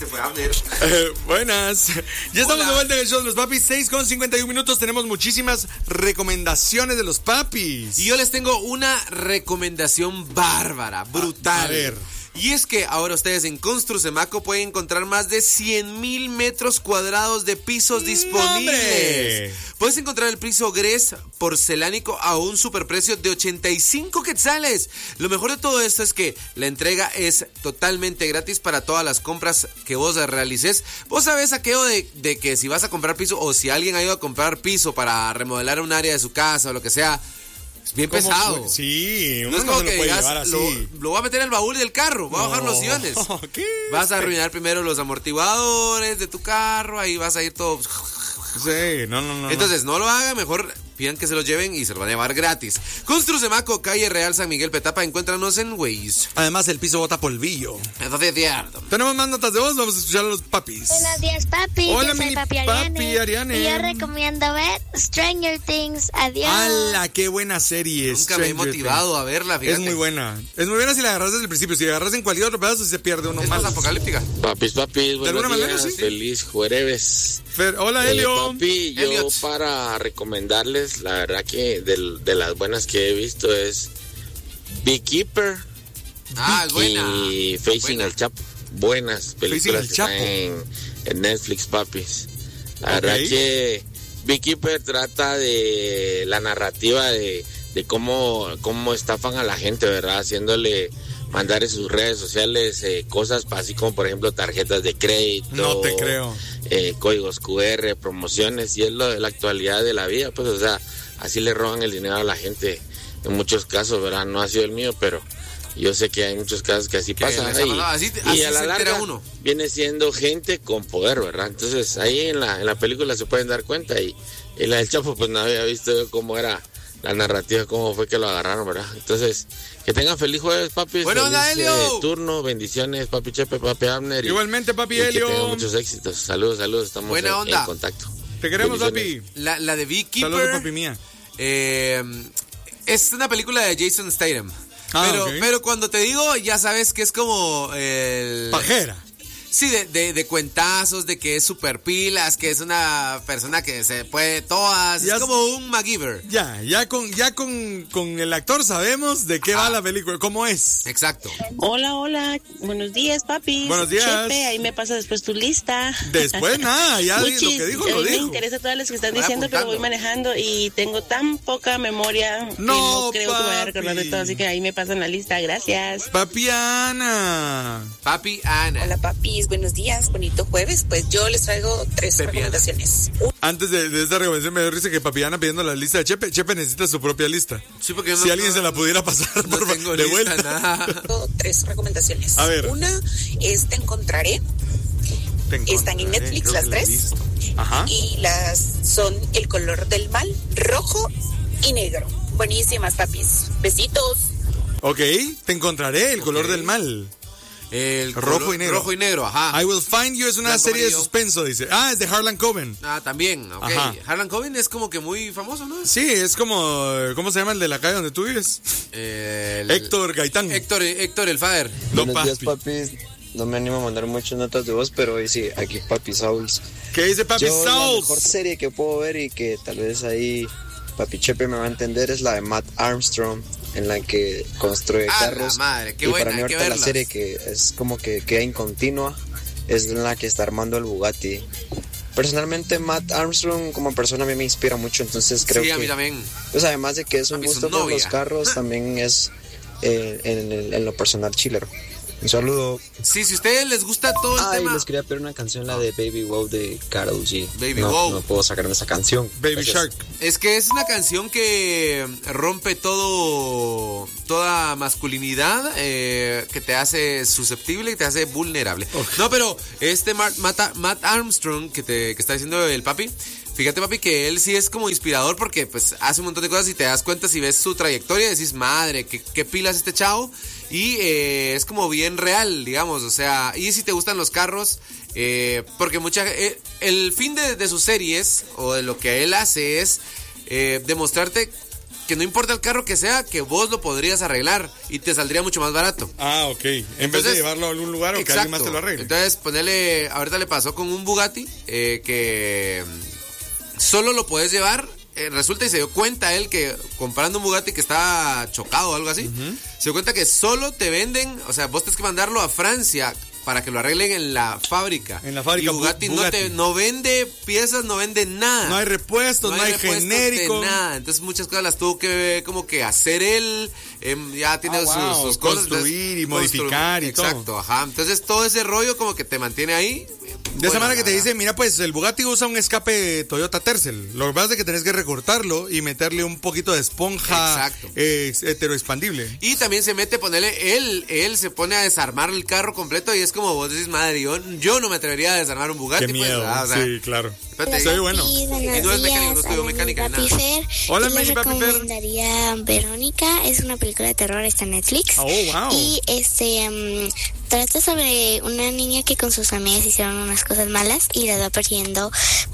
Se fue Abner. Buenas. Ya estamos de vuelta en el show de los papis. 6:51. Tenemos muchísimas recomendaciones de los papis. Y yo les tengo una recomendación bárbara, brutal. A ver. Y es que ahora ustedes en Construsemaco pueden encontrar más de 100,000 metros cuadrados de pisos disponibles. Puedes encontrar el piso gres porcelánico a un superprecio de 85 quetzales. Lo mejor de todo esto es que la entrega es totalmente gratis para todas las compras que vos realices. Vos sabés aquello de que si vas a comprar piso o si alguien ha ido a comprar piso para remodelar un área de su casa o lo que sea, es bien pesado. Sí, no es como que digas, lo voy a meter en el baúl del carro, voy a bajar los sillones. ¿Qué? Vas a arruinar primero los amortiguadores de tu carro, ahí vas a ir todo. Sí, no. Entonces, no lo hagan, mejor pidan que se los lleven y se los van a llevar gratis. Construsemaco, calle Real San Miguel Petapa, encuéntranos en Waze. Además, el piso bota polvillo. Entonces es cierto. Tenemos más notas de voz, vamos a escuchar a los papis. Buenos días, papi. Hola, yo soy mini papi Ariane. Y yo recomiendo ver Stranger Things. Adiós. ¡Hala! ¡Qué buena serie! Nunca me he motivado a verla, fíjate. Es muy buena. Es muy buena si la agarras desde el principio. Si la agarras en cualquier otro pedazo, se pierde uno más. Es más apocalíptica. Papis, buenos días. ¿Sí? Feliz jueves. Hola, Helio. Papi, yo para recomendarles, la verdad que de las buenas que he visto es Beekeeper. Es buena. Y Facing al Chapo. Buenas películas que están en Netflix, papis. La verdad que Beekeeper trata de la narrativa de cómo estafan a la gente, ¿verdad? Haciéndole mandar en sus redes sociales cosas así como, por ejemplo, tarjetas de crédito. No te creo. Códigos QR, promociones, y es lo de la actualidad de la vida, pues, o sea, así le roban el dinero a la gente en muchos casos, ¿verdad? No ha sido el mío, pero yo sé que hay muchos casos que así pasa. Y a la larga viene siendo gente con poder, ¿verdad? Entonces, ahí en la película se pueden dar cuenta, y la del Chapo, pues no había visto yo cómo era la narrativa, cómo fue que lo agarraron, ¿verdad? Entonces, que tengan feliz jueves, papi. Bueno, feliz turno, bendiciones, papi Chepe, papi Abner. Igualmente, papi Helio. Que tengan muchos éxitos. Saludos, estamos en contacto. Te queremos, papi. La de Beekeeper. Saludos, papi mía. Es una película de Jason Statham. Pero cuando te digo, ya sabes que es como pajera. Sí, de cuentazos, de que es super pilas, que es una persona que se puede todas. Es como un MacGyver. Ya con el actor sabemos de qué va la película, cómo es. Exacto. Hola. Buenos días, papi. Buenos días. Chepe, ahí me pasa después tu lista. Después nada, ya Muchis, lo que dijo, lo me dijo. interesa todas las que están diciendo, pero voy manejando y tengo tan poca memoria que no creo que me vaya a recordar de todo, así que ahí me pasan la lista. Gracias. Papi Ana. Hola, papis. Buenos días, bonito jueves. Pues yo les traigo 3 recomendaciones. Antes de esta recomendación me dio risa que Papi Ana pidiendo la lista de Chepe. Chepe necesita su propia lista. Sí, porque si alguien se la pudiera pasar no por tengo de lista, vuelta. Nada. Tengo 3 recomendaciones. A ver. Una es Te Encontraré. Están en Netflix las 3. Ajá. Y son El Color del Mal, rojo y negro. Buenísimas, papis. Besitos. Ok, Te Encontraré, El Color del Mal. El rojo y negro. Rojo y negro, ajá. I Will Find You es una serie de suspenso, dice. Es de Harlan Coben. También, ok. Ajá. Harlan Coben es como que muy famoso, ¿no? Sí, es como... ¿Cómo se llama el de la calle donde tú vives? Héctor Gaitán. Héctor el Fader. Buenos días, papis. No me animo a mandar muchas notas de voz, pero hoy sí, aquí Papi Sauls. ¿Qué dice Papi Sauls? La mejor serie que puedo ver y que tal vez ahí Papi Chepe me va a entender es la de Matt Armstrong, en la que construye carros. Madre, qué y buena, para mí ahorita la serie que es como que queda incontinua es en la que está armando el Bugatti. Personalmente Matt Armstrong como persona a mí me inspira mucho, entonces creo que... a mí también. Pues además de que es un gusto por los carros, también es en lo personal chilero. Un saludo. Sí, si a ustedes les gusta todo el tema. Les quería pedir una canción, la de Baby Wow de Karol G. Wow. No puedo sacarme esa canción. Baby Gracias. Shark. Es que es una canción que rompe toda masculinidad, que te hace susceptible y te hace vulnerable. Okay. No, pero Matt Armstrong, que está diciendo el papi, fíjate, papi, que él sí es como inspirador porque pues hace un montón de cosas y te das cuenta si ves su trayectoria y decís, madre, qué pilas este chavo. Y es como bien real, digamos, o sea, y si te gustan los carros, porque el fin de sus series o de lo que él hace es demostrarte que no importa el carro que sea, que vos lo podrías arreglar y te saldría mucho más barato. Ah, ok. En vez de llevarlo a algún lugar o que alguien más te lo arregle. Entonces, ahorita le pasó con un Bugatti que solo lo puedes llevar. Resulta y se dio cuenta él que comprando un Bugatti que estaba chocado o algo así, se dio cuenta que solo te venden, o sea, vos tenés que mandarlo a Francia para que lo arreglen en la fábrica. En la fábrica. Y Bugatti. No vende piezas, no vende nada. No hay repuestos, no hay genérico. Nada. Entonces muchas cosas las tuvo que como que hacer él. Ya tiene sus cosas. Construir y modificar y todo. Exacto, ajá. Entonces todo ese rollo como que te mantiene ahí. De esa manera que te dice, mira, pues el Bugatti usa un escape Toyota Tercel. Lo que pasa es que tenés que recortarlo y meterle un poquito de esponja heteroexpandible. Y también se mete, él se pone a desarmar el carro completo y es como vos decís, madre, yo no me atrevería a desarmar un Bugatti. Qué miedo, sí, claro. Soy bueno. Y no es mecánico, no estudio mecánica. Hola, les recomendaría Verónica, es una película de terror, está en Netflix. Oh, wow. Y trata sobre una niña que con sus amigas hicieron unas cosas malas y la va persiguiendo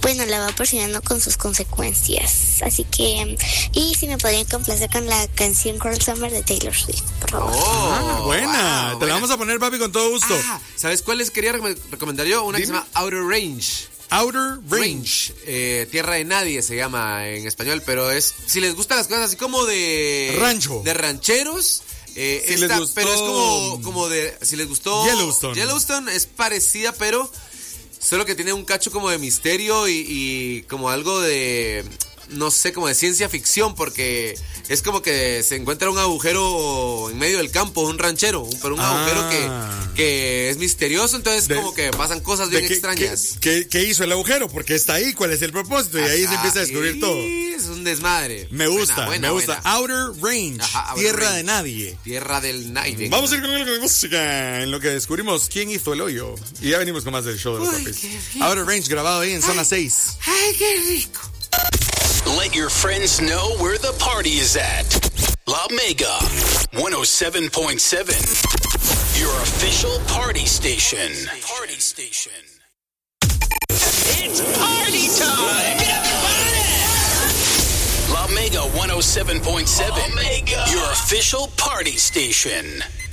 con sus consecuencias. Así que, y si me podrían complacer con la canción Cruel Summer de Taylor Swift, por favor. Buena. Te la vamos a poner, papi, con todo gusto. ¿Sabes cuál les quería recomendar yo? Una que se llama Outer Range. Outer Range. Tierra de Nadie se llama en español, pero si les gustan las cosas así como de rancho, de rancheros, les gustó, pero es como de, si les gustó Yellowstone es parecida, pero solo que tiene un cacho como de misterio y como algo de, no sé, como de ciencia ficción, porque es como que se encuentra un agujero en medio del campo, un ranchero, pero un agujero que es misterioso, entonces como que pasan cosas bien extrañas. ¿Qué hizo el agujero? Porque está ahí, ¿cuál es el propósito? Y ahí se empieza a descubrir todo. Es un desmadre. Me gusta. Outer Range, Tierra de Nadie. Tierra del Nadie. Vamos a ir con algo de música en lo que descubrimos quién hizo el hoyo. Y ya venimos con más del show de los papis. Outer Range, grabado ahí en Zona 6. ¡Ay, qué rico! Let your friends know where the party is at. La Mega 107.7. Your official party station. Party station. It's party time. Get everybody. La Mega 107.7. Your official party station.